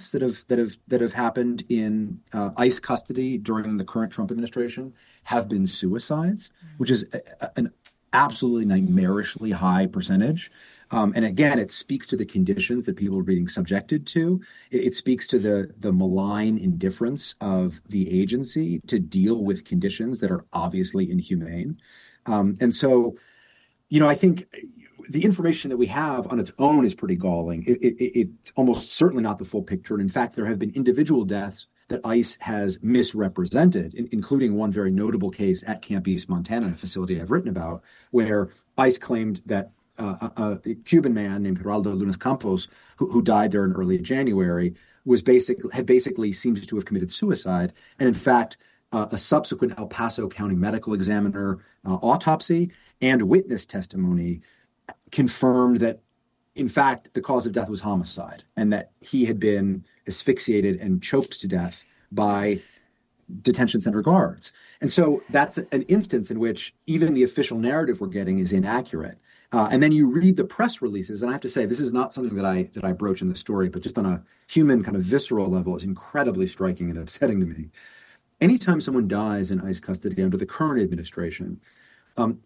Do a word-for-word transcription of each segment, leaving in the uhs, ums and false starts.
deaths that have that have that have happened in uh, ICE custody during the current Trump administration have been suicides, which is a, a, an absolutely nightmarishly high percentage. Um, and again, it speaks to the conditions that people are being subjected to. It, it speaks to the the malign indifference of the agency to deal with conditions that are obviously inhumane. Um, and so, you know, I think the information that we have on its own is pretty galling. It, it, it's almost certainly not the full picture. And in fact, there have been individual deaths that ICE has misrepresented, in, including one very notable case at Camp East, Montana, a facility I've written about, where ICE claimed that uh, a, a Cuban man named Geraldo Lunas Campos, who, who died there in early January, was basically had basically seemed to have committed suicide. And in fact, uh, a subsequent El Paso County medical examiner uh, autopsy and witness testimony confirmed that, in fact, the cause of death was homicide and that he had been asphyxiated and choked to death by detention center guards. And so that's an instance in which even the official narrative we're getting is inaccurate. Uh, and then you read the press releases, and I have to say, this is not something that I that I broach in the story, but just on a human kind of visceral level, is incredibly striking and upsetting to me. Anytime someone dies in ICE custody under the current administration, um,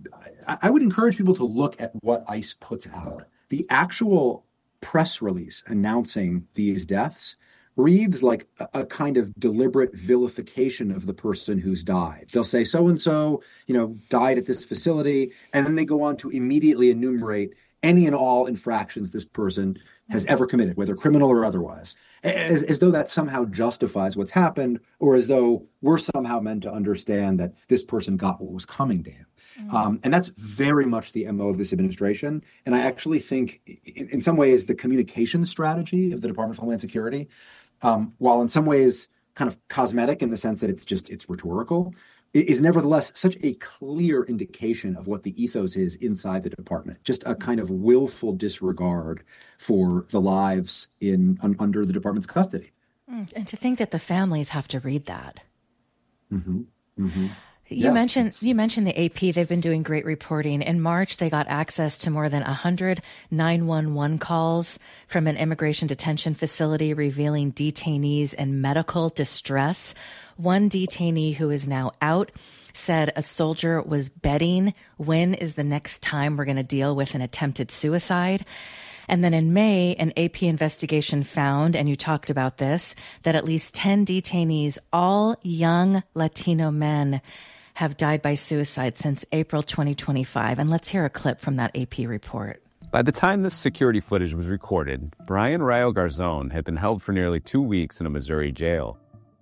I, I would encourage people to look at what ICE puts out. The actual press release announcing these deaths reads like a, a kind of deliberate vilification of the person who's died. They'll say so-and-so, you know, died at this facility, and then they go on to immediately enumerate any and all infractions this person has ever committed, whether criminal or otherwise, as, as though that somehow justifies what's happened, or as though we're somehow meant to understand that this person got what was coming to him. Mm-hmm. Um, and that's very much the M O of this administration. And I actually think, in, in some ways, the communication strategy of the Department of Homeland Security, um, while in some ways kind of cosmetic in the sense that it's just it's rhetorical, is nevertheless such a clear indication of what the ethos is inside the department. Just a kind of willful disregard for the lives in un, under the department's custody. And to think that the families have to read that. Mm-hmm. Mm-hmm. You Yeah, mentioned it's- you mentioned the A P. They've been doing great reporting. In March, they got access to more than one hundred nine one one calls from an immigration detention facility revealing detainees in medical distress. One detainee who is now out said a soldier was betting when is the next time we're going to deal with an attempted suicide. And then in May, an A P investigation found, and you talked about this, that at least ten detainees, all young Latino men, have died by suicide since April twenty twenty-five. And let's hear a clip from that A P report. By the time this security footage was recorded, Brian Rayo Garzon had been held for nearly two weeks in a Missouri jail.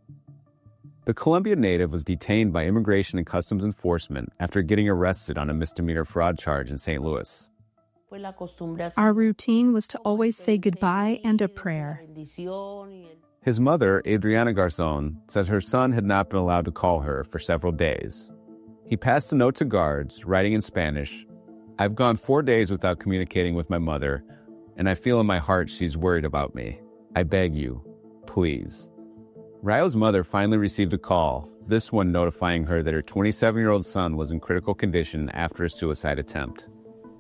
The Colombian native was detained by Immigration and Customs Enforcement after getting arrested on a misdemeanor fraud charge in Saint Louis. Our routine was to always say goodbye and a prayer. His mother, Adriana Garzon, says her son had not been allowed to call her for several days. He passed a note to guards, writing in Spanish, "I've gone four days without communicating with my mother, and I feel in my heart she's worried about me. I beg you, please." Rayo's mother finally received a call, this one notifying her that her twenty-seven-year-old son was in critical condition after a suicide attempt.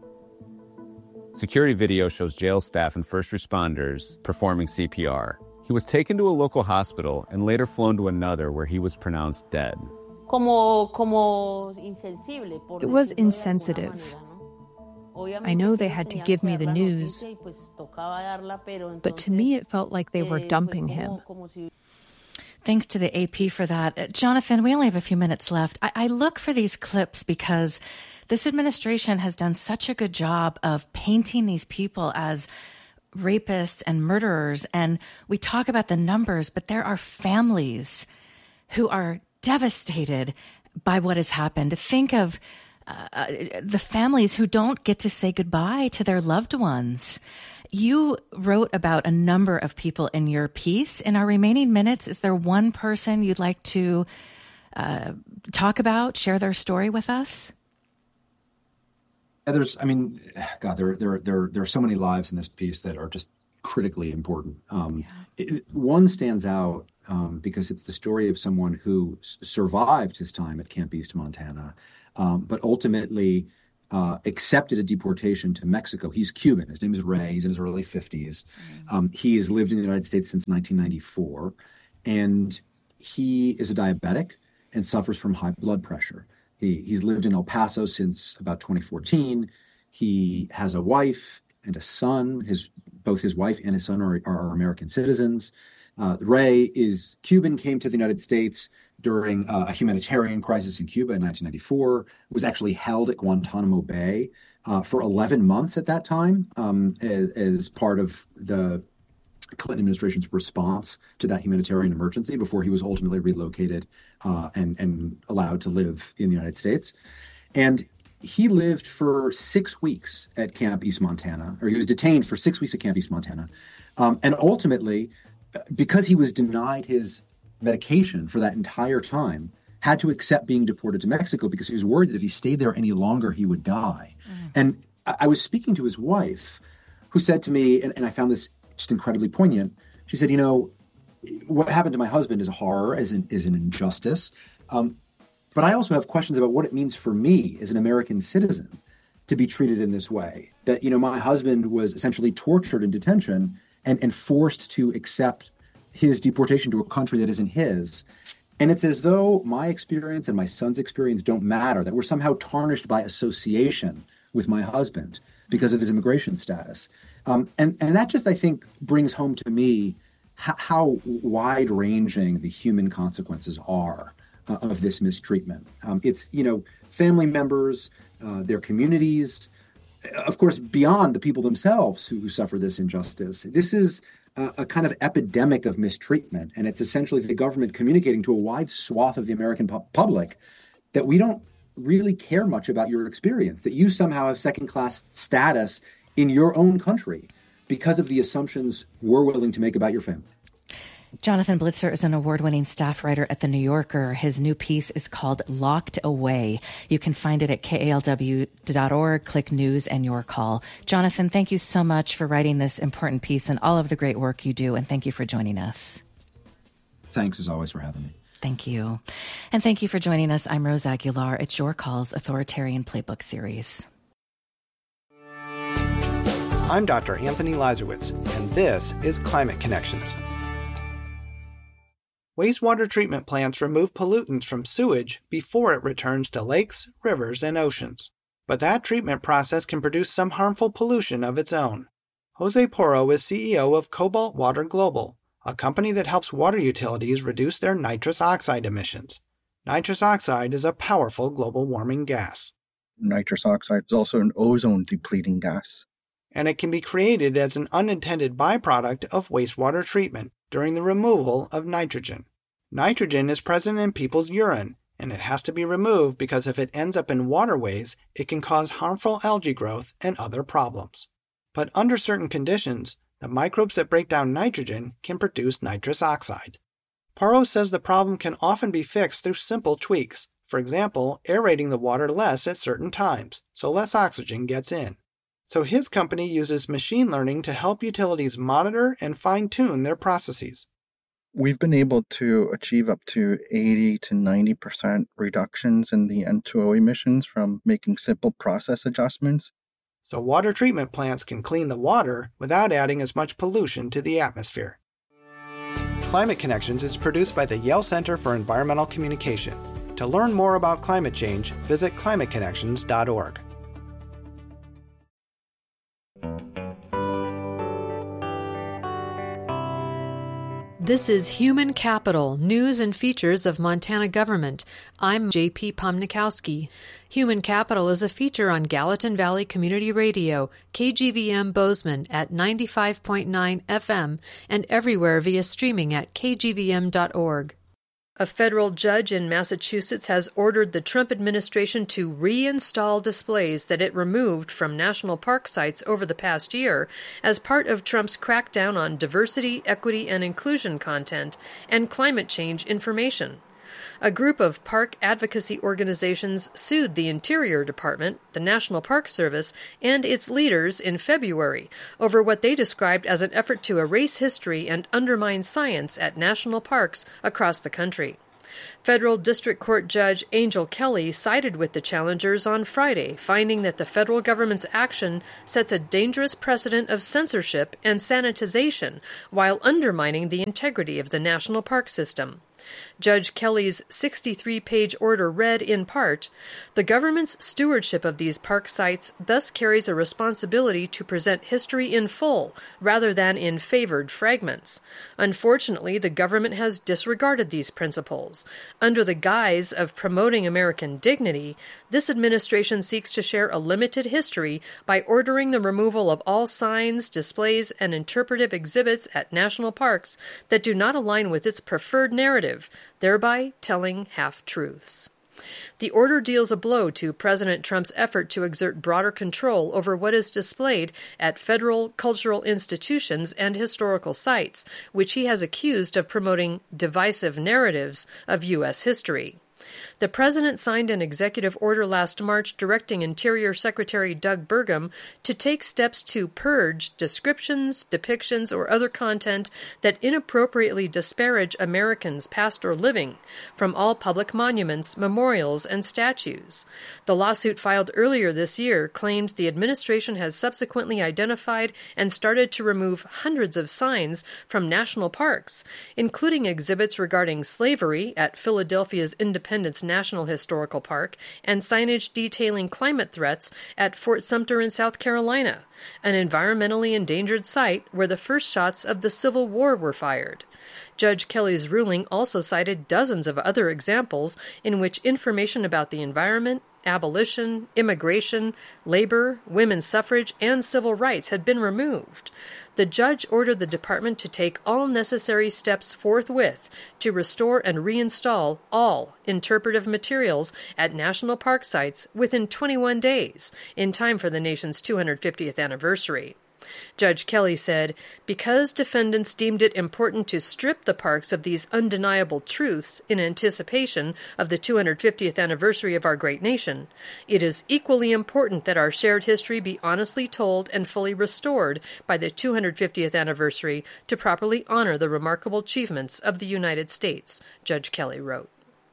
Security video shows jail staff and first responders performing C P R. He was taken to a local hospital and later flown to another where he was pronounced dead. It was insensitive. I know they had to give me the news, but to me it felt like they were dumping him. Thanks to the A P for that. Uh, Jonathan, we only have a few minutes left. I, I look for these clips because this administration has done such a good job of painting these people as rapists and murderers. And we talk about the numbers, but there are families who are devastated by what has happened. Think of uh, the families who don't get to say goodbye to their loved ones. You wrote about a number of people in your piece. In our remaining minutes, is there one person you'd like to uh, talk about, share their story with us? Yeah, there's, I mean, God, there, there, there, there are so many lives in this piece that are just critically important. Um, yeah. it, one stands out um, because it's the story of someone who s- survived his time at Camp East, Montana, um, but ultimately uh, accepted a deportation to Mexico. He's Cuban. His name is Ray. He's in his early fifties. Mm-hmm. Um, he has lived in the United States since nineteen ninety-four, and he is a diabetic and suffers from high blood pressure. He, he's lived in El Paso since about twenty fourteen. He has a wife and a son. His both his wife and his son are, are American citizens. Uh, Ray is Cuban, came to the United States during uh, a humanitarian crisis in Cuba in nineteen ninety-four, was actually held at Guantanamo Bay uh, for eleven months at that time um, as, as part of the Clinton administration's response to that humanitarian emergency before he was ultimately relocated uh, and, and allowed to live in the United States. And he lived for six weeks at Camp East Montana, or he was detained for six weeks at Camp East Montana. Um, and ultimately, because he was denied his medication for that entire time, had to accept being deported to Mexico because he was worried that if he stayed there any longer, he would die. Mm. And I, I was speaking to his wife, who said to me, and, and I found this just incredibly poignant. She said, you know, what happened to my husband is a horror, is an, is an injustice. Um, but I also have questions about what it means for me as an American citizen to be treated in this way. That, you know, my husband was essentially tortured in detention and, and forced to accept his deportation to a country that isn't his. And it's as though my experience and my son's experience don't matter, that we're somehow tarnished by association with my husband because of his immigration status. Um, and, and that just, I think, brings home to me how, how wide-ranging the human consequences are uh, of this mistreatment. Um, it's, you know, family members, uh, their communities, of course, beyond the people themselves who, who suffer this injustice. This is a, a kind of epidemic of mistreatment, and it's essentially the government communicating to a wide swath of the American pu- public that we don't really care much about your experience, that you somehow have second-class status in your own country because of the assumptions we're willing to make about your family. Jonathan Blitzer is an award-winning staff writer at The New Yorker. His new piece is called Locked Away. You can find it at K A L W dot org. Click News and Your Call. Jonathan, thank you so much for writing this important piece and all of the great work you do, and thank you for joining us. Thanks, as always, for having me. Thank you. And thank you for joining us. I'm Rose Aguilar. It's Your Call's Authoritarian Playbook Series. I'm Doctor Anthony Lazarowitz, and this is Climate Connections. Wastewater treatment plants remove pollutants from sewage before it returns to lakes, rivers, and oceans. But that treatment process can produce some harmful pollution of its own. Jose Porro is C E O of Cobalt Water Global, a company that helps water utilities reduce their nitrous oxide emissions. Nitrous oxide is a powerful global warming gas. Nitrous oxide is also an ozone-depleting gas. And it can be created as an unintended byproduct of wastewater treatment during the removal of nitrogen. Nitrogen is present in people's urine, and it has to be removed because if it ends up in waterways, it can cause harmful algae growth and other problems. But under certain conditions, the microbes that break down nitrogen can produce nitrous oxide. Porro says the problem can often be fixed through simple tweaks. For example, aerating the water less at certain times, so less oxygen gets in. So his company uses machine learning to help utilities monitor and fine-tune their processes. We've been able to achieve up to eighty to ninety percent reductions in the N two O emissions from making simple process adjustments. So water treatment plants can clean the water without adding as much pollution to the atmosphere. Climate Connections is produced by the Yale Center for Environmental Communication. To learn more about climate change, visit climate connections dot org. This is Human Capital, News and Features of Montana Government. I'm J P Pomnikowski. Human Capital is a feature on Gallatin Valley Community Radio, K G V M Bozeman at ninety-five point nine F M, and everywhere via streaming at K G V M dot org. A federal judge in Massachusetts has ordered the Trump administration to reinstall displays that it removed from national park sites over the past year as part of Trump's crackdown on diversity, equity, and inclusion content and climate change information. A group of park advocacy organizations sued the Interior Department, the National Park Service, and its leaders in February over what they described as an effort to erase history and undermine science at national parks across the country. Federal District Court Judge Angel Kelly sided with the challengers on Friday, finding that the federal government's action sets a dangerous precedent of censorship and sanitization while undermining the integrity of the national park system. Judge Kelly's sixty-three page order read, in part, "The government's stewardship of these park sites thus carries a responsibility to present history in full rather than in favored fragments. Unfortunately, the government has disregarded these principles. Under the guise of promoting American dignity, this administration seeks to share a limited history by ordering the removal of all signs, displays, and interpretive exhibits at national parks that do not align with its preferred narrative, thereby telling half-truths." The order deals a blow to President Trump's effort to exert broader control over what is displayed at federal cultural institutions and historical sites, which he has accused of promoting divisive narratives of U S history. The president signed an executive order last March directing Interior Secretary Doug Burgum to take steps to purge descriptions, depictions, or other content that inappropriately disparage Americans past or living from all public monuments, memorials, and statues. The lawsuit filed earlier this year claimed the administration has subsequently identified and started to remove hundreds of signs from national parks, including exhibits regarding slavery at Philadelphia's Independence National Historical Park and signage detailing climate threats at Fort Sumter in South Carolina, an environmentally endangered site where the first shots of the Civil War were fired. Judge Kelly's ruling also cited dozens of other examples in which information about the environment, abolition, immigration, labor, women's suffrage, and civil rights had been removed. The judge ordered the department to take all necessary steps forthwith to restore and reinstall all interpretive materials at national park sites within twenty-one days, in time for the nation's two hundred fiftieth anniversary. Judge Kelly said, "Because defendants deemed it important to strip the parks of these undeniable truths in anticipation of the two hundred fiftieth anniversary of our great nation, it is equally important that our shared history be honestly told and fully restored by the two hundred fiftieth anniversary to properly honor the remarkable achievements of the United States," Judge Kelly wrote.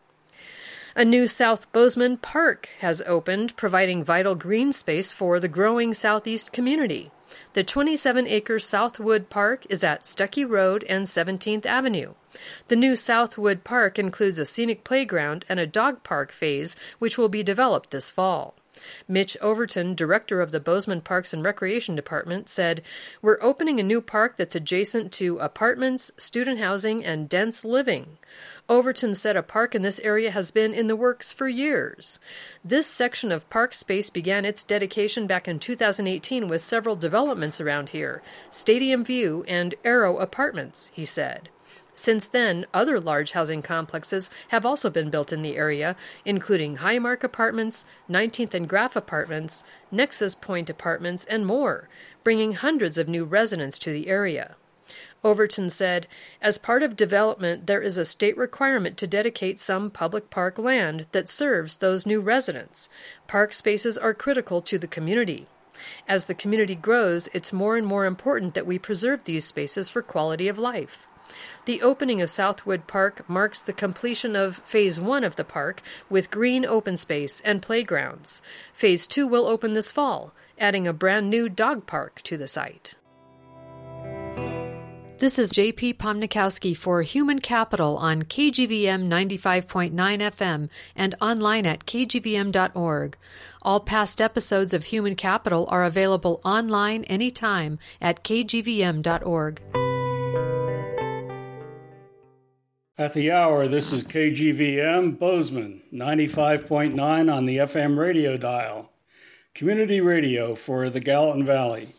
A new South Bozeman Park has opened, providing vital green space for the growing Southeast community. The twenty-seven acre Southwood Park is at Stuckey Road and seventeenth Avenue. The new Southwood Park includes a scenic playground and a dog park phase, which will be developed this fall. Mitch Overton, director of the Bozeman Parks and Recreation Department, said, "We're opening a new park that's adjacent to apartments, student housing, and dense living." Overton said a park in this area has been in the works for years. This section of park space began its dedication back in two thousand eighteen with several developments around here, Stadium View and Arrow Apartments, he said. Since then, other large housing complexes have also been built in the area, including Highmark Apartments, nineteenth and Graff Apartments, Nexus Point Apartments, and more, bringing hundreds of new residents to the area. Overton said, "As part of development, there is a state requirement to dedicate some public park land that serves those new residents. Park spaces are critical to the community. As the community grows, it's more and more important that we preserve these spaces for quality of life." The opening of Southwood Park marks the completion of Phase one of the park, with green open space and playgrounds. Phase two will open this fall, adding a brand new dog park to the site. This is J P Pomnikowski for Human Capital on K G V M ninety-five point nine F M and online at k g v m dot org. All past episodes of Human Capital are available online anytime at k g v m dot org. At the hour, this is K G V M Bozeman, ninety-five point nine on the F M radio dial. Community radio for the Gallatin Valley.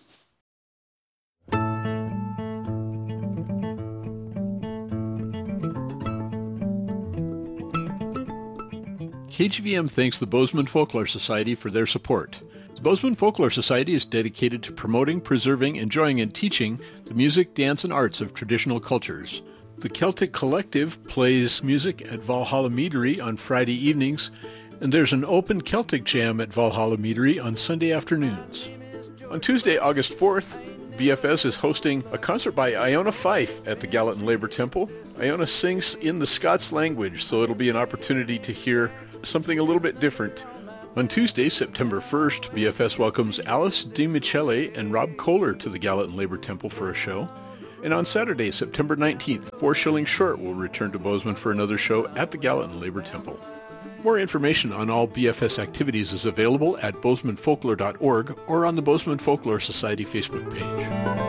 K G V M thanks the Bozeman Folklore Society for their support. The Bozeman Folklore Society is dedicated to promoting, preserving, enjoying, and teaching the music, dance, and arts of traditional cultures. The Celtic Collective plays music at Valhalla Meadery on Friday evenings, and there's an open Celtic Jam at Valhalla Meadery on Sunday afternoons. On Tuesday, August fourth, B F S is hosting a concert by Iona Fife at the Gallatin Labor Temple. Iona sings in the Scots language, so it'll be an opportunity to hear something a little bit different. On Tuesday, September first, B F S welcomes Alice DiMichele and Rob Kohler to the Gallatin Labor Temple for a show. And on Saturday, September nineteenth, Four Shilling Short will return to Bozeman for another show at the Gallatin Labor Temple. More information on all B F S activities is available at bozeman folklore dot org or on the Bozeman Folklore Society Facebook page.